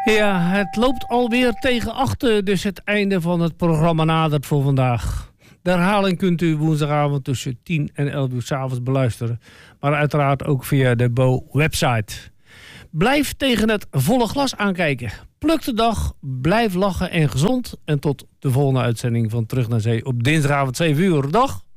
Ja, het loopt alweer tegen 8, dus het einde van het programma nadert voor vandaag. De herhaling kunt u woensdagavond tussen 10 en 11 uur 's avonds beluisteren. Maar uiteraard ook via de Bo-website. Blijf tegen het volle glas aankijken. Pluk de dag, blijf lachen en gezond. En tot de volgende uitzending van Terug naar Zee op dinsdagavond 7 uur. Dag!